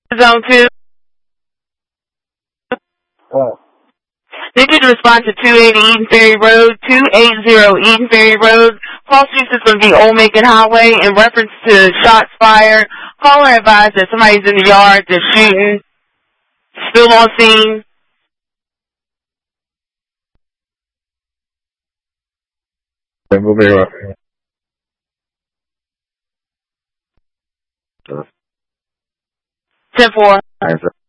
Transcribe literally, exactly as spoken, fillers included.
Zone two. What? They did respond to two eighty Eden Ferry Road, two eighty Eden Ferry Road. Call streets is going to be Old Macon Highway in reference to shots fired. Caller advised that somebody's in the yard, they're shooting. Still on scene. We'll be right back. ten four.